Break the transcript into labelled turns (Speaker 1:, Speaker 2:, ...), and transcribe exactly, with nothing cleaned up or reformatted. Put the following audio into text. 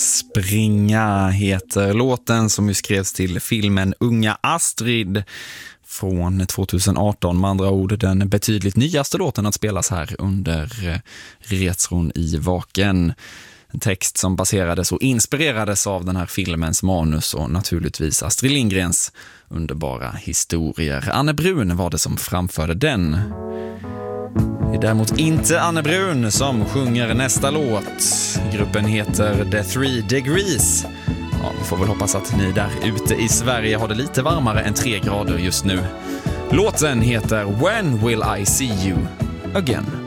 Speaker 1: springa heter låten som ju skrevs till filmen Unga Astrid från tjugoarton, med andra ord den betydligt nyaste låten att spelas här under Retron i Vaken. En text som baserades och inspirerades av den här filmens manus och naturligtvis Astrid Lindgrens underbara historier. Anne Brun var det som framförde den. Det är däremot inte Anne Brun som sjunger nästa låt. Gruppen heter The Three Degrees. Ja, vi får väl hoppas att ni där ute i Sverige har det lite varmare än tre grader just nu. Låten heter When Will I See You Again?